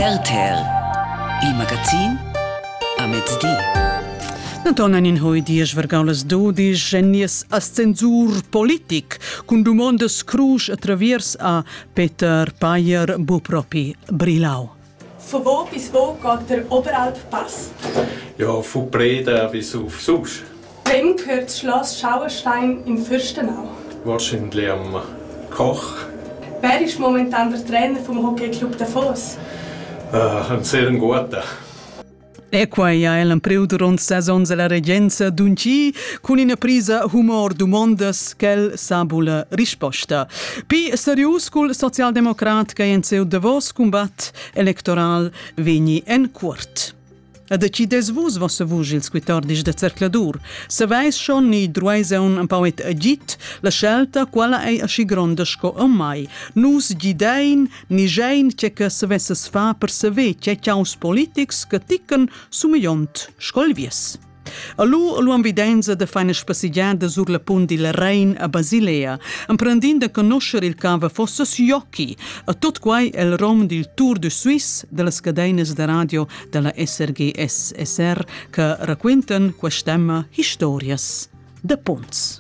RTR, il magazin a mezz'dì. Antonen in hoi dies vergaulas dodis genies a censur politic, cun domondas crusch attraviers a Peter Payer bupropi Brilau. Von wo bis wo geht der Oberalp-Pass? Ja, von Breda bis auf Susch. Wem gehört das Schloss Schauenstein im Fürstenau? Wahrscheinlich am Koch. Wer ist momentan der Trainer vom Hockeyclub Davos? Ein sehr guter. Equai a el empriu durant saisons la regenza d'unci, con una prisa humor domondas quel sabula risposta. Pi serius cul socialdemocrat che in seu Davos combat electoral vegni en quart. A decides vos vossa vugils 14 de cercladur. Se veis schon ni drueseun un pauet agit, la scelta quala ei a gronda sco mai. Nus gidein ni gein che che se vesses fa per se ve che chaus politics che ticken sumigliont scolvies. Allu l'uanvidenza de faina spassigliada sur la punt di la Rein a Basilea, imprendin de conoscere il cava fosse siocchi, a tot quai el rom del Tour de Suisse de las cadenas de radio de la SRG-SSR che racquentan quest'emma historias de punts.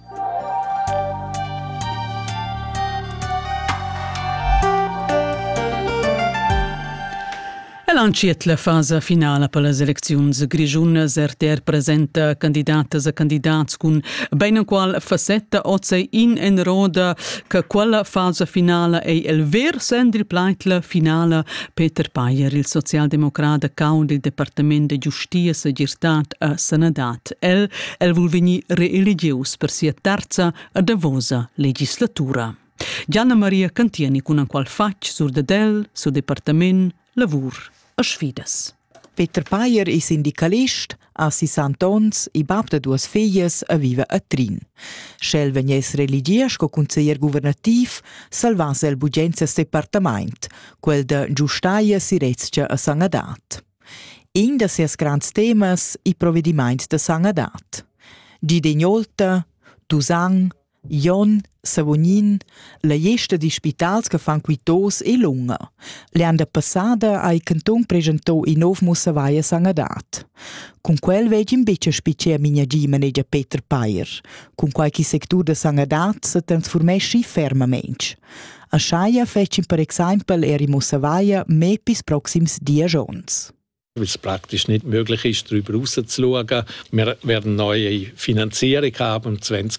Lanciet la fase finale per le elezioni grigiunas. RTR presenta candidatas e candidats con bene qual facetta ozze in roda che quella fase finale è il ver sendil pleitla finale. Peter Payer, il socialdemocrata cau del Departamento de Giustia, Girtat e Sanadat. El vuol venir reeligius per sia terza e davosa legislatura. Gianna Maria Cantieni con un qual fac sur de del, su Departament, lavur a sfidas. Peter Payer è sindicalist, ha 60 ans, i bab de duas filles e vive a Trin. Schel vegnes religies co consiglier governativ salvas el bugenzas departament, quel de giustaia si rezcia a Sangadat. In de ses grands temas i provvediments de Sangadat. Gidegnolta, Tusang, Jon, Savognin, la gesta di spitals che fan quitos e lunga. Le anda passada ai canton presentò in nov Mussavaia Sangadat. Con quel vegi invece spice a mia gimeneggia Peter Payer, con qualche sector de Sangadat se transformesci fermamente. A schaia fecin per exempel in Mussavaia mepis proxims 10 ans. Weil es praktisch nicht möglich ist, darüber rauszuschauen. Wir werden neue Finanzierung haben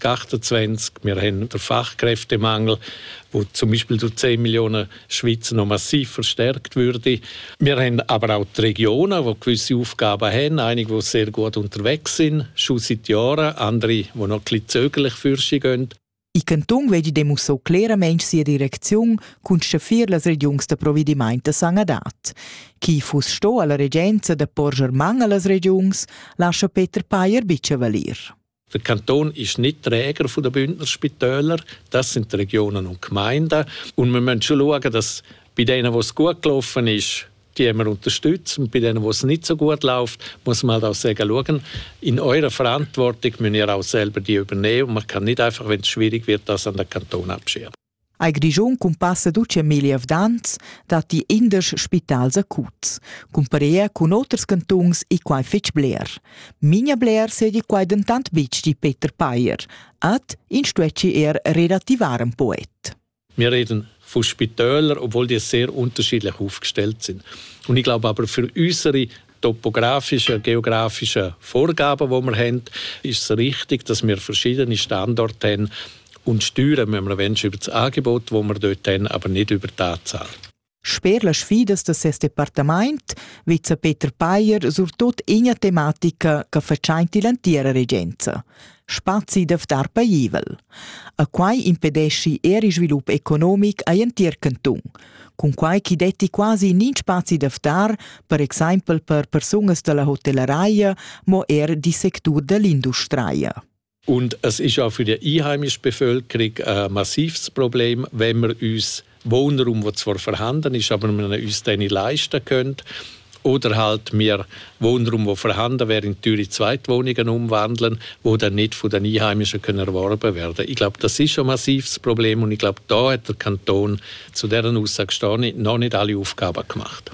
2028. Wir haben den Fachkräftemangel, wo zum Beispiel durch 10 Millionen Schweizer noch massiv verstärkt würde. Wir haben aber auch die Regionen, die gewisse Aufgaben haben. Einige, die sehr gut unterwegs sind, schon seit Jahren. Andere, die noch ein bisschen zögerlich für sich gehen. I canton vegi demusso claramente sia direzione cun schaffir las regiuns de providimento Sangadat. Chi fus sto alla regenza de porger mang a las regiuns, lascia Peter Payer bitte valir. Der Kanton ist nicht Träger der Bündnerspitäler, das sind die Regionen und Gemeinden. Und wir müssen schon schauen, dass bei denen, wo es gut gelaufen ist, die haben wir unterstützt. Und bei denen, wo es nicht so gut läuft, muss man halt auch sagen, schauen, in eurer Verantwortung müsst ihr auch selber die übernehmen. Und man kann nicht einfach, wenn es schwierig wird, das an den Kanton abschieben. Ai Grigion compassa 12 avdans dat die inders spitals acuts. Comparea con oters cantons i quai fetch Blair. Minha Blair sedi quai dentant bitch di Peter Payer. At in stuetschi relativaren poet. Wir reden von Spitälern, obwohl die sehr unterschiedlich aufgestellt sind. Und ich glaube aber für unsere topografischen, geografischen Vorgaben, die wir haben, ist es richtig, dass wir verschiedene Standorte haben. Und steuern müssen wir wenn über das Angebot, das wir dort haben, aber nicht über die Anzahl. Sper las sfidas de ses departament, vice Peter Payer sur tot ina tematica che facciainti l'antiera regenza. Spazi da ftar paivel. A quai impedesci svilup economic a antier canton. Con quai chi detti quasi nin spazi da ftar, per exempel per personas de la hotelleraia, mo di sector de l'industria. Und es ist auch für die einheimische Bevölkerung ein massives Problem, wenn wir uns Wohnraum, der zwar vorhanden ist, aber wir uns den nicht leisten können. Oder halt wir Wohnraum, der vorhanden wäre, in teure Zweitwohnungen umwandeln, die dann nicht von den Einheimischen erworben werden können. Ich glaube, das ist schon ein massives Problem und ich glaube, da hat der Kanton zu dieser Aussage noch nicht alle Aufgaben gemacht.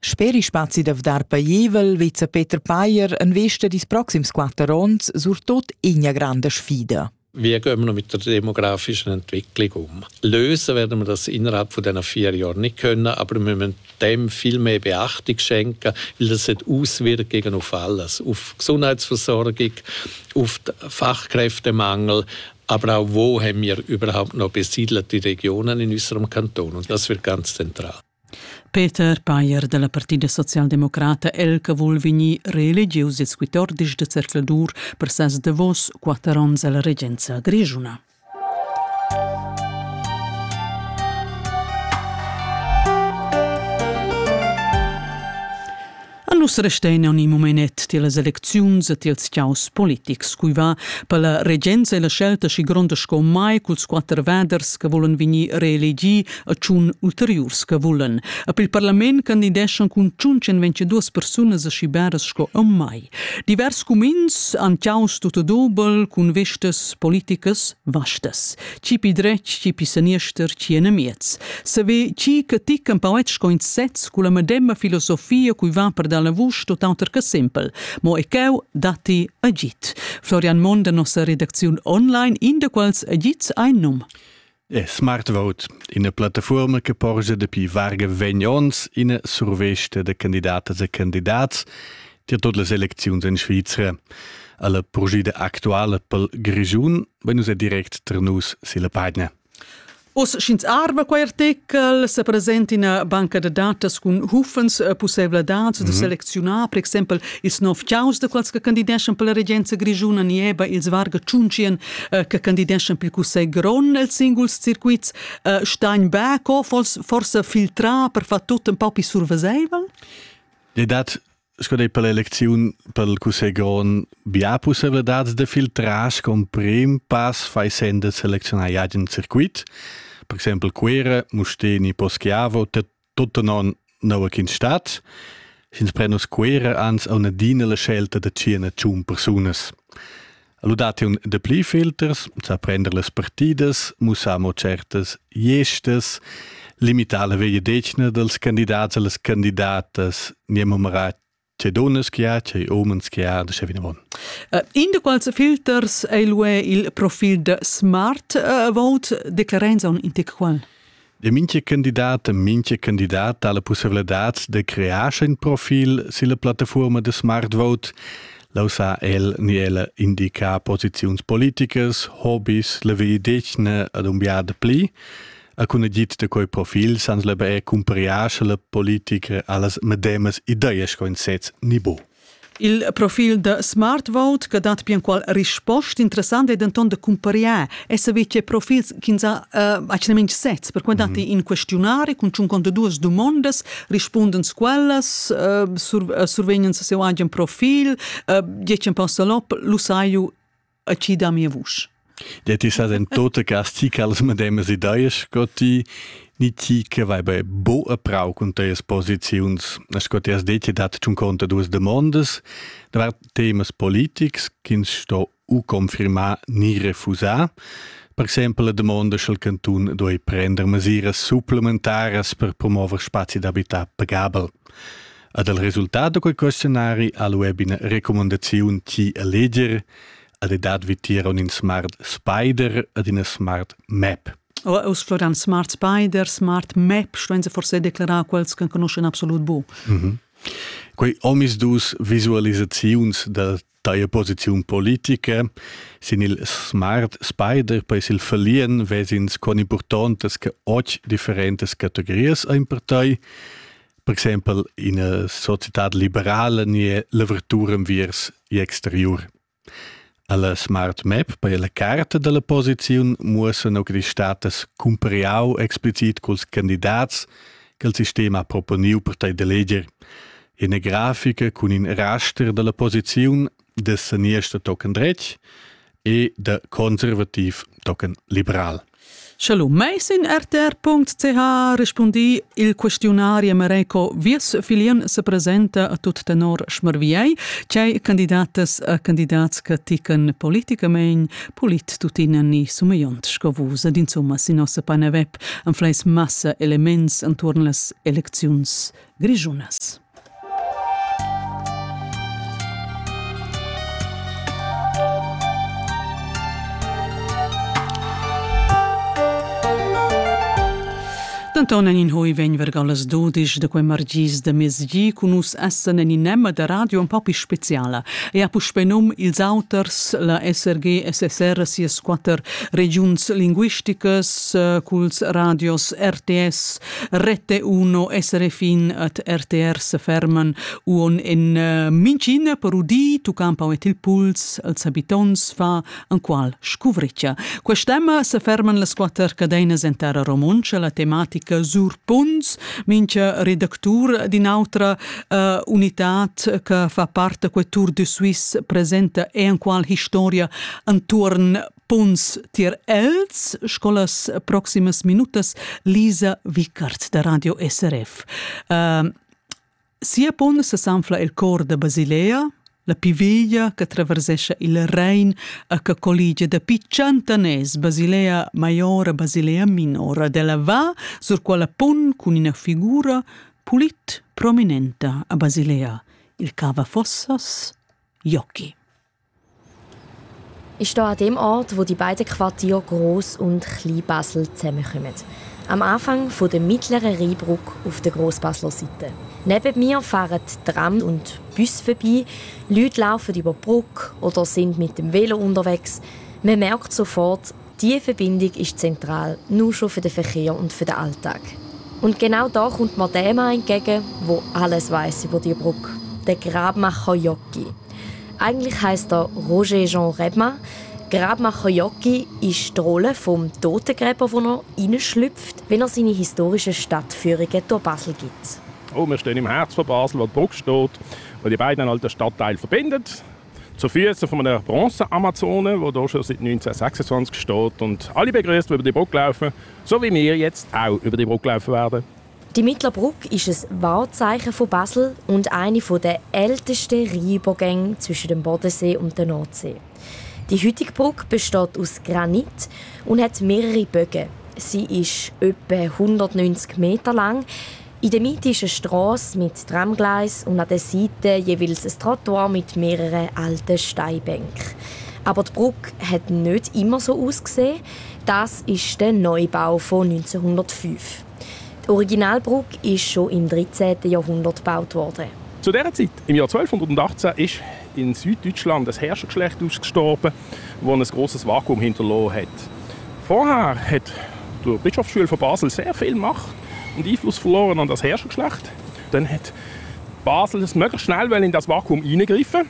Speri spazi da dar paievel, vice Peter Payer investe dis proxims 4 ans sur tot una grande sfida. Wie gehen wir mit der demografischen Entwicklung um? Lösen werden wir das innerhalb von diesen 4 Jahren nicht können, aber wir müssen dem viel mehr Beachtung schenken, weil das hat Auswirkungen auf alles. Auf Gesundheitsversorgung, auf den Fachkräftemangel, aber auch wo haben wir überhaupt noch besiedelte Regionen in unserem Kanton. Und das wird ganz zentral. Peter Payer della Partida Socialdemocrata che vuol venir religioso il 14 de cercladur per ses de vos 4 ans alla regenza grigiuna. Nus restein in momentet tie las elecziuns e tiels chaos politics, cui va per la regenza e la scelta schi gronda sco mai culs 4 veders che volen venir reelegi e ciun ulteriurs che volen. E pel Parlament candideschan cun 122 persunas a schiberas sco mai. Divers cumins han chaos tuta dobel cun vestes politicas vastas. Cipi dretg, cipi saniester, ci enemiets. Se ve ci che ticcan pauet sco in sets cu la medemma filosofia cui va per dalla vus tot auter che simpel, mo e cheu dati agit. Florian Mon da nostra redazione online, in de quals agits ein num. Smart Vote, in una piattaforma che porge de pi varga 20 ans in una survesta de candidatas e candidats di tutte le elezioni in Svizzera. Alla progida actuale pel Grigiun, venus è direct tra nus sila pagina. Os schins arva quei artikel se presenta in una banca de datas con hufens possibilidades de selezionar, per exempel, ils 9 chaus de quals che candideschen per la regenza grigiuna nieba, ils varga ciuncien che candideschen per cusei gron el singuls circuits, stein becco, forse filtra per fa tutto un po' più surveseivel? Le dat scodei per l'elezione per il cusei gron bia possibilidades de filtrage con prim pas fai sende selezionare agent circuit. Per esempio, quera, musteni, poschiavo, tutto non nova in stat. Sins prenus quera ans a una dina la scelta de ciena ciun personas. Alludate un de pli filters, sa prender les partidas, musamo certes gestes, limitar la veia decna dels candidats a les candidatas, niemo marat c'è donnes che ha, c'è uomini che ha, da c'è vinavon. In de quals filters il profil de Smart Vote declarenza un intic qual? De minche candidat ha la possibilitat de creare un profil sulla piattaforma de Smart Vote. Lau sa ni ella indica posizioni politiche, hobbies, la via decna ad un bia de pli. A cuna dit de quei profil sans lebe compariasce la politica allas medemas ideias co in sets nibo. Il profil de Smart Vote che dat bien qual risposta interessante ed anton de compariare e se vece profil kinza accenamente sets per quando dati in questionare con 52 domandas risponden quellas survegnan se seu agent profil 10 passalop lo saiu a ci da mia vus. Det is in tote cas tica als medemas ideias goti ni tica vai bei bo a prau con teas posizions. As goti as detje dat ciun conta duas demandas, da var temas politics kins sto u confirma ni refusa. Per esempio la demanda schel cantun doi prender mesures supplementaras per promover spazi d'habitat pagabel. Ad al resultato quei questionari al webina recomendaziun ci a legger ad edat vitiron in Smart Spider ad in a Smart Map. Aus Florian Smart Spider, Smart Map, stuen se forse declarar quels che conoscen absolut bo. Quei omis dus visualisaziuns da taia posiziun politica sin il Smart Spider per il verlien vesins con importantes che och differentes categorias ein partei. Per esempio in a società liberale nie l'ouvertura viers i exterior. Alla Smart Map, per la carta della posizione, muossen auch die status compariau explicit culs candidats che il sistema ha proponiu per tai de legger. In a grafica con in raster della posizione de saniesta token dretg e de conservativ token liberal. Shalom, mais in rtr.ch rispondi il questionario Mareco vies filien se presenta a tut tenor schmerviei, c'è candidates a candidats che tiken politicament polit tutina ni sumeiont scovus ed insomma si nossa pana web an fleis massa elements antorn las elecziuns grigiunas. Tantonen in hui vegn verga las 12 da quei margis de mesgi cun us essen en innemma da radio un po' più speciala. E a puspenum ils auters, la SRG, SSR, sies 4 regions linguisticas, culs radios RTS, Rete 1, SRFin et RTR se fermen uon in Mincina per udi tu campo et il puls als habitons fa an qual scuvritja. Quest'emma se fermen las 4 cadenas entera romuncia, la tematica sur punts, mincha redactur di un'altra unitat che fa parte quel Tour de Suisse presenta e an qual historia antorn punts tier els, scolas proximas minutas, Lisa Wickert da Radio SRF. Sia pun se s'anfla il cor de Basilea, la piviglia che traversesce il Rhein a che collige da Picciantanes, Basilea Maiore, Basilea Minore, della va sur quella pun con una figura pulit prominente a Basilea, il Cava Fossas Jockey. Ich stehe an dem Ort, wo die beiden Quartiere Gross- und Klein-Basel zusammenkommen. Am Anfang von der mittleren Rheinbrücke auf der Grossbasler Seite. Neben mir fahren Tram und Bus vorbei, Leute laufen über die Brücke oder sind mit dem Velo unterwegs. Man merkt sofort, diese Verbindung ist zentral, nur schon für den Verkehr und für den Alltag. Und genau da kommt mir der Mann entgegen, der alles weiss über die Brücke. Der Grabmacher Jockey. Eigentlich heisst er Roger Jean Rebma. Grabmacher Jockey ist die Rolle vom Totengräber, wo er reinschlüpft, wenn er seine historischen Stadtführungen durch Basel gibt. Oh, wir stehen im Herz von Basel, wo die Brücke steht, wo die beiden alten Stadtteile verbindet. Zu Füßen von einer Bronze-Amazone, die hier schon seit 1926 steht und alle begrüßt, die über die Brücke laufen, so wie wir jetzt auch über die Brücke laufen werden. Die Mittlerbrücke ist ein Wahrzeichen von Basel und eine der ältesten Rheinübergänge zwischen dem Bodensee und der Nordsee. Die heutige Brücke besteht aus Granit und hat mehrere Bögen. Sie ist etwa 190 Meter lang. In der Mitte ist eine Strasse mit Tramgleis und an der Seite jeweils ein Trottoir mit mehreren alten Steinbänken. Aber die Brücke hat nicht immer so ausgesehen. Das ist der Neubau von 1905. Die Originalbrücke ist schon im 13. Jahrhundert gebaut worden. Zu dieser Zeit, im Jahr 1218, ist in Süddeutschland ein Herrschergeschlecht ausgestorben, das ein grosses Vakuum hinterlassen hat. Vorher hat die Bischofsschule von Basel sehr viel Macht und Einfluss verloren an das Herrschergeschlecht. Dann hat Basel es möglichst schnell in das Vakuum eingreifen,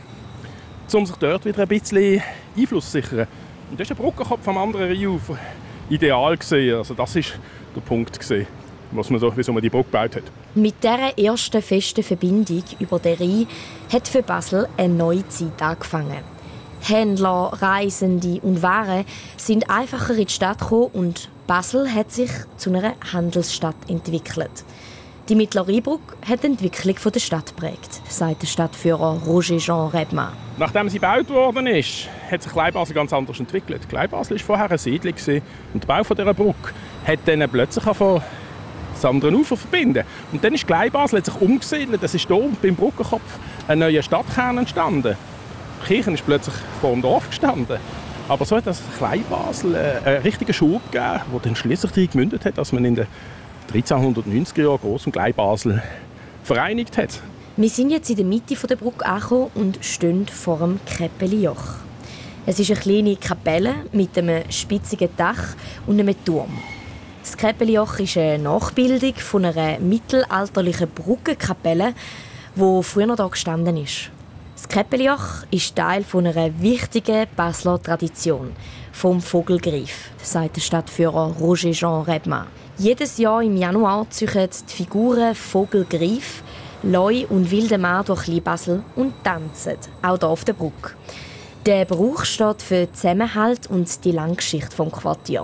um sich dort wieder ein bisschen Einfluss zu sichern. Und das ist ein Brückenkopf am anderen Rheinufer ideal gesehen. Also das ist der Punkt gesehen, wieso man die Brücke gebaut hat. Mit dieser ersten festen Verbindung über den Rhein hat für Basel eine neue Zeit angefangen. Händler, Reisende und Waren sind einfacher in die Stadt gekommen und Basel hat sich zu einer Handelsstadt entwickelt. Die Mittlere Rheinbrücke hat die Entwicklung der Stadt geprägt, sagt der Stadtführer Roger Jean Rebma. Nachdem sie gebaut worden ist, hat sich Kleinbasel ganz anders entwickelt. Kleinbasel war vorher eine Siedlung und der Bau dieser Brücke hat dann plötzlich das andere Ufer verbinden. Und dann ist Kleinbasel hat sich umgesiedelt. Es ist hier beim Brückenkopf ein neuer Stadtkern entstanden. Die Kirche ist plötzlich vor dem Dorf gestanden. Aber so hat das Kleinbasel einen richtigen Schub gegeben, der dann schliesslich darin gemündet hat, dass man in den 1390er Jahren Gross- und Kleinbasel vereinigt hat. Wir sind jetzt in der Mitte der Brücke angekommen und stehen vor dem Käppeli-Joch. Es ist eine kleine Kapelle mit einem spitzigen Dach und einem Turm. Das Käppeli-Joch ist eine Nachbildung von einer mittelalterlichen Brückenkapelle, die früher hier gestanden ist. Das Käppeli-Joch ist Teil einer wichtigen Basler Tradition, vom Vogelgriff, sagt der Stadtführer Roger Jean Rebma. Jedes Jahr im Januar ziehen die Figuren Vogelgriff, Leu und wilde Mann durch Kleinbasel und tanzen, auch hier auf der Brücke. Der Brauch steht für Zusammenhalt und die lange Geschichte des Quartiers.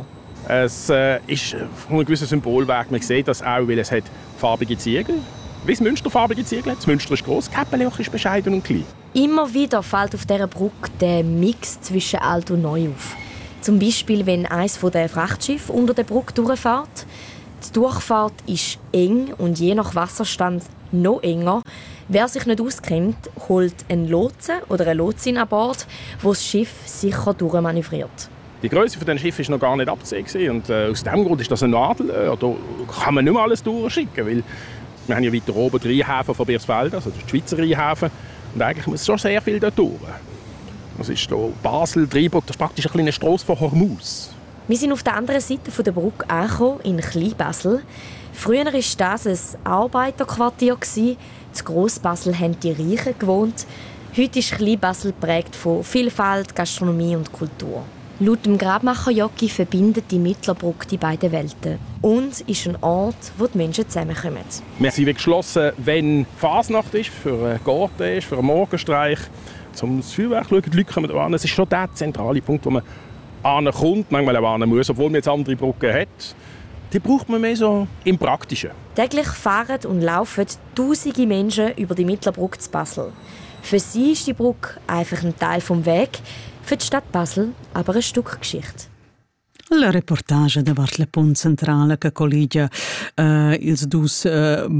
Es ist von einem gewissen Symbolwerk. Man sieht das auch, weil es hat farbige Ziegel. Wie das Münster farbige Ziegel hat. Das Münster ist gross, Käppelejoch ist bescheiden und klein. Immer wieder fällt auf dieser Brücke der Mix zwischen alt und neu auf. Zum Beispiel, wenn eines der Frachtschiffe unter der Brücke durchfährt. Die Durchfahrt ist eng und je nach Wasserstand noch enger. Wer sich nicht auskennt, holt einen Lotsen oder eine Lotsin an Bord, wo das Schiff sicher durchmanövriert. Die Größe dieses Schiffes war noch gar nicht abzusehen. Und aus diesem Grund ist das ein Nadelöhr. Da kann man nicht mehr alles durchschicken. Weil wir haben ja weiter oben den Rheinhafen von Birsfeld, also den Schweizer Rheinhafen. Und eigentlich muss schon sehr viel dort durch. Das ist hier Basel, Dreiburg, das ist praktisch eine kleine Strasse von Hormuz. Wir sind auf der anderen Seite der Brücke angekommen, in Kleinbasel. Früher war das ein Arbeiterquartier. In Grossbasel haben die Reichen gewohnt. Heute ist Kleinbasel geprägt von Vielfalt, Gastronomie und Kultur. Laut dem Grabmacher Jocki verbindet die Mittlerbrücke die beiden Welten und ist ein Ort, wo die Menschen zusammenkommen. Wir sind geschlossen, wenn Fasnacht ist, für einen Garten ist, für einen Morgenstreich. Zum Feuerwerk schauen, die Leute kommen an. Es ist schon der zentrale Punkt, wo man ankommt, manchmal auch an muss, obwohl man jetzt andere Brücken hat. Die braucht man mehr so im Praktischen. Täglich fahren und laufen tausende Menschen über die Mittlerbrücke zu Basel. Für sie ist die Brücke einfach ein Teil vom Weg, für die Stadt Basel aber ein Stück Geschichte. La reportage davart le punt centrale che colligia ils dus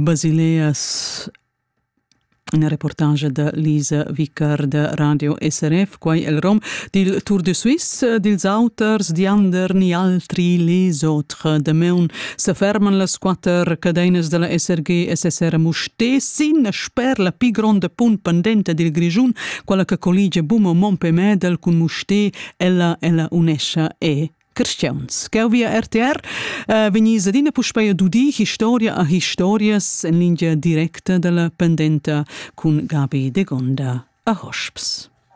Basileas. Una reportage de Lisa Vicar de Radio SRF, quai el rom dil Tour de Suisse, dils auters di ander ni altri les autres. De meun se ferman las quater cadenas de la SRG SSR Musté, sin sper la pi gronda punt pendente dil Grigiun, quella che colligia bumo Montpemedel cun Musté ella unescia e Christians. Che via RTR venis adina puspeia dudi historia a historias in linea directa della pendenta con Gabi de Gonda a Hosps.